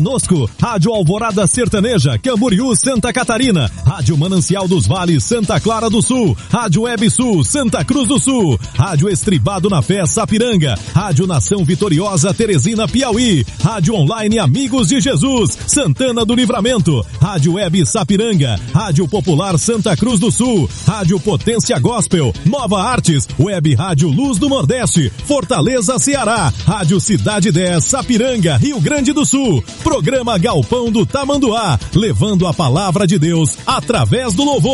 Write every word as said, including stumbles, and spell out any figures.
conosco. Rádio Alvorada Sertaneja, Camboriú, Santa Catarina. Rádio Manancial dos Vales, Santa Clara do Sul. Rádio Web Sul, Santa Cruz do Sul. Rádio Estribado na Fé, Sapiranga. Rádio Nação Vitoriosa, Teresina, Piauí. Rádio Online Amigos de Jesus, Santana do Livramento. Rádio Web Sapiranga. Rádio Popular Santa Cruz do Sul. Rádio Potência Gospel, Nova Artes. Web Rádio Luz do Nordeste, Fortaleza, Ceará. Rádio Cidade dez, Sapiranga, Rio Grande do Sul. Programa Galpão do Tamanduá, levando a palavra de Deus através do louvor.